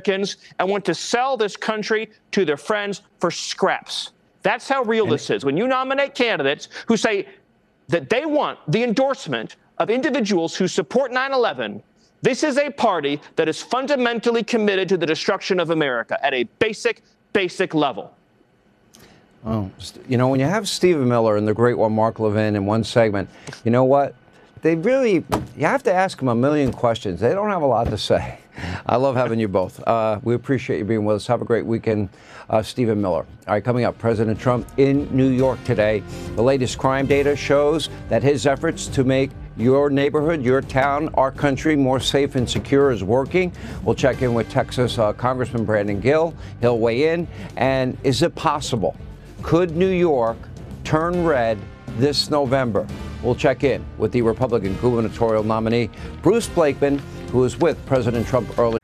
Americans and want to sell this country to their friends for scraps. That's how real this is. When you nominate candidates who say that they want the endorsement of individuals who support 9/11, this is a party that is fundamentally committed to the destruction of America at a basic level. Oh, you know, when you have Stephen Miller and the great one, Mark Levin, in one segment, you know what? You have to ask them a million questions. They don't have a lot to say. I love having you both. We appreciate you being with us. Have a great weekend, Stephen Miller. All right, coming up, President Trump in New York today. The latest crime data shows that his efforts to make your neighborhood, your town, our country more safe and secure is working. We'll check in with Texas Congressman Brandon Gill. He'll weigh in. And is it possible? Could New York turn red this November? We'll check in with the Republican gubernatorial nominee, Bruce Blakeman, who was with President Trump earlier.